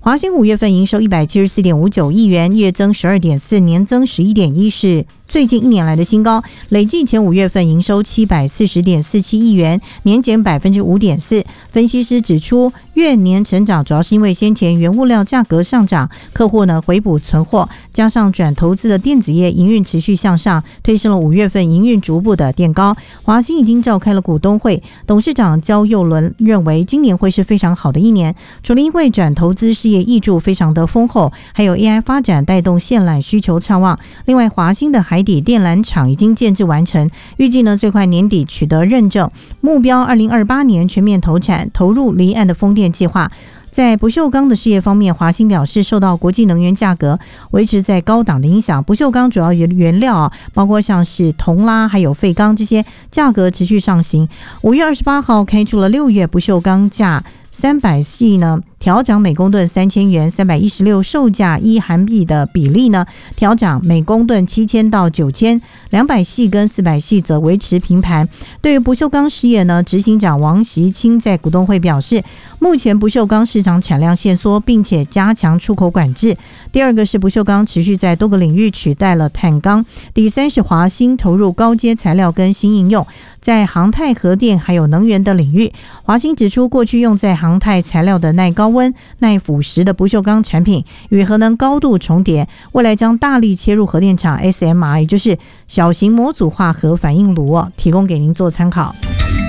华兴5月份营收 174.59 亿元，月增 12.4%， 年增 11.1%， 是最近1年来的新高，累计前5月份营收 740.47 亿元，年减 5.4%。 分析师指出，月年成长主要是因为先前原物料价格上涨，客户回补存货，加上转投资的电子业营运持续向上，推升了5月份营运逐步的垫高。华兴已经召开了股东会，董事长焦佑伦认为今年会是非常好的一年，除了因为转投资事业挹注非常的丰厚，还有 AI 发展带动线缆需求畅旺。另外，华兴的海底电缆厂已经建制完成，预计最快年底取得认证，目标2028年全面投产，投入离岸的风电计划。在不锈钢的事业方面，华兴表示，受到国际能源价格维持在高档的影响，不锈钢主要原料包括像是铜啦，还有废钢，这些价格持续上行。5月28号开出了6月不锈钢价300系调涨每公吨3000元，316售价1韩币的比例调涨每公吨7000到9000，200系跟400系则维持平盘。对于不锈钢事业执行长王习清在股东会表示，目前不锈钢市场产量限缩，并且加强出口管制。第二个是不锈钢持续在多个领域取代了碳钢。第三是华兴投入高阶材料跟新应用，在航太、核电还有能源的领域。华兴指出，过去用在航太材料的耐高温、耐腐蚀的不锈钢产品与核能高度重叠，未来将大力切入核电厂 SMR， 也就是小型模组化核反应炉，提供给您做参考。